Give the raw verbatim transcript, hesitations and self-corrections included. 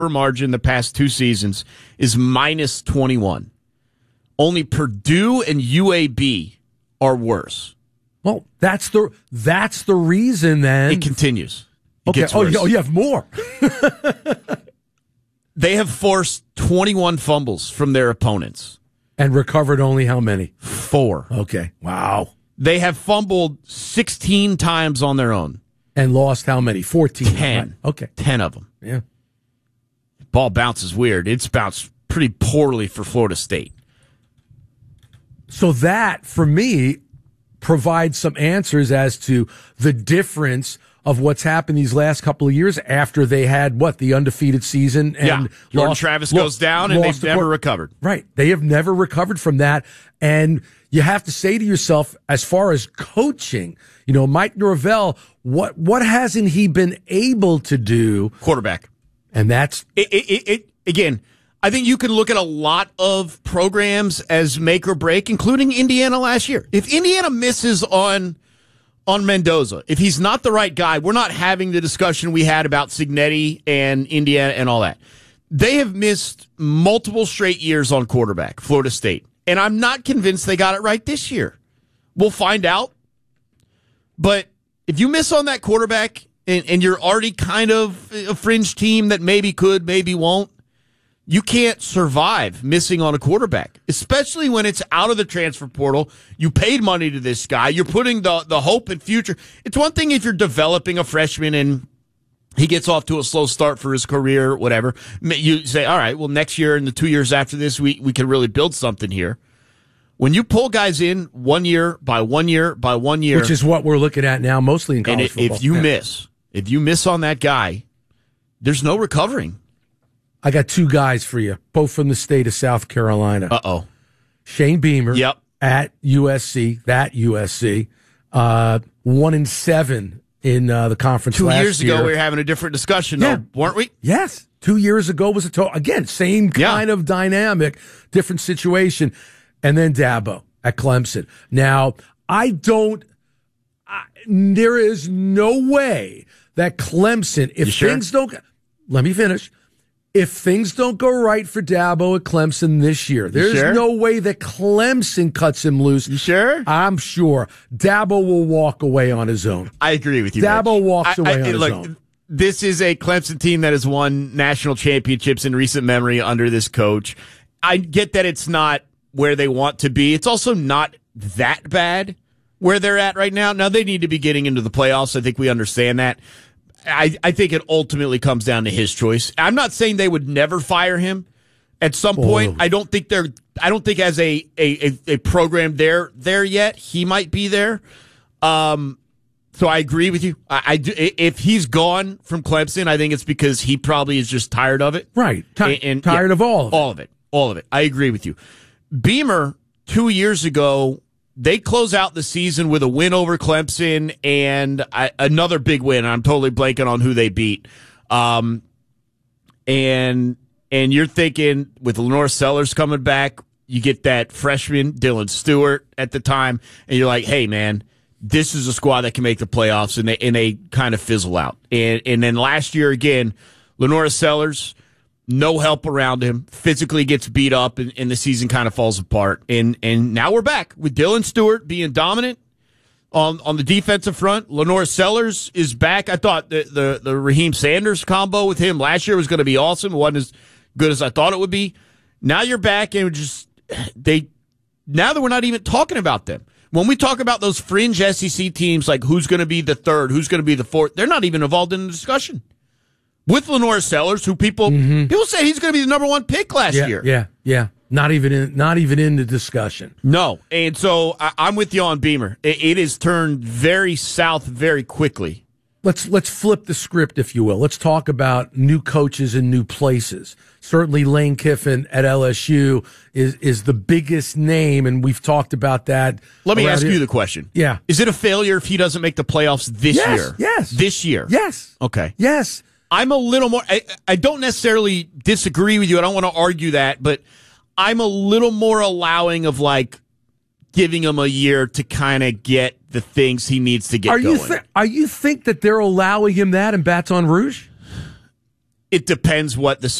margin the past two seasons is minus twenty-one. Only Purdue and U A B are worse. Well, that's the that's the reason then. It continues. It okay. Oh, you, oh, you have more. They have forced twenty-one fumbles from their opponents. And recovered only how many? Four. Okay. Wow. They have fumbled sixteen times on their own. And lost how many? fourteen. Ten. Right. Okay. Ten of them. Yeah. Ball bounces weird. It's bounced pretty poorly for Florida State. So that, for me, provides some answers as to the difference of what's happened these last couple of years after they had, what, the undefeated season. And yeah, Jordan lost, Travis lost, goes down, and they've never recovered. Right. They have never recovered from that. And you have to say to yourself, as far as coaching, you know, Mike Norvell, what what hasn't he been able to do? Quarterback. And that's... It, it, it, again, I think you can look at a lot of programs as make or break, including Indiana last year. If Indiana misses on... on Mendoza, if he's not the right guy, we're not having the discussion we had about Cignetti and Indiana and all that. They have missed multiple straight years on quarterback, Florida State. And I'm not convinced they got it right this year. We'll find out. But if you miss on that quarterback and, and you're already kind of a fringe team that maybe could, maybe won't, you can't survive missing on a quarterback, especially when it's out of the transfer portal. You paid money to this guy. You're putting the, the hope and future. It's one thing if you're developing a freshman and he gets off to a slow start for his career, whatever. You say, all right, well, next year and the two years after this, we, we can really build something here. When you pull guys in one year by one year by one year. Which is what we're looking at now, mostly in college and football. If you yeah. miss, if you miss on that guy, there's no recovering. I got two guys for you, both from the state of South Carolina. Uh-oh. Shane Beamer yep. at U S C, that U S C, uh, one and seven in uh, the conference Two last years year. ago, we were having a different discussion, yeah. though, weren't we? Yes. Two years ago was a total, again, same kind yeah. of dynamic, different situation. And then Dabo at Clemson. Now, I don't, I, there is no way that Clemson, if you things sure? don't, let me finish. If things don't go right for Dabo at Clemson this year, there's sure? no way that Clemson cuts him loose. You sure? I'm sure. Dabo will walk away on his own. I agree with you, Dabo Mitch. walks I, away I, on his look, own. This is a Clemson team that has won national championships in recent memory under this coach. I get that it's not where they want to be. It's also not that bad where they're at right now. Now, they need to be getting into the playoffs. I think we understand that. I, I think it ultimately comes down to his choice. I'm not saying they would never fire him. At some point, oh. I don't think they're. I don't think as a a, a, a program they're there yet. He might be there. Um, so I agree with you. I, I do, if he's gone from Clemson, I think it's because he probably is just tired of it. Right, T- and, and, tired yeah, of all of it. All of it. All of it. I agree with you. Beamer two years ago. They close out the season with a win over Clemson and I, another big win. I'm totally blanking on who they beat. Um, and and you're thinking with Lenore Sellers coming back, you get that freshman, Dylan Stewart, at the time, and you're like, hey, man, this is a squad that can make the playoffs, and they, and they kind of fizzle out. And, and then last year, again, Lenore Sellers, no help around him, physically gets beat up, and, and the season kind of falls apart. And and now we're back with Dylan Stewart being dominant on, on the defensive front. Lenore Sellers is back. I thought the, the, the Raheem Sanders combo with him last year was going to be awesome. It wasn't as good as I thought it would be. Now you're back, and just they now that we're not even talking about them. When we talk about those fringe S E C teams, like who's going to be the third, who's going to be the fourth, they're not even involved in the discussion. With Lenore Sellers, who people mm-hmm. people say he's going to be the number one pick last yeah, year. Yeah, yeah. Not even in not even in the discussion. No, and so I, I'm with you on Beamer. It, it has turned very south very quickly. Let's let's flip the script, if you will. Let's talk about new coaches in new places. Certainly, Lane Kiffin at L S U is is the biggest name, and we've talked about that. Let me ask here. you the question. Yeah, is it a failure if he doesn't make the playoffs this yes, year? Yes, this year. Yes. Okay. Yes. I'm a little more, I, I don't necessarily disagree with you. I don't want to argue that, but I'm a little more allowing of like giving him a year to kind of get the things he needs to get are going. You th- are you think that they're allowing him that in Baton Rouge? it depends what the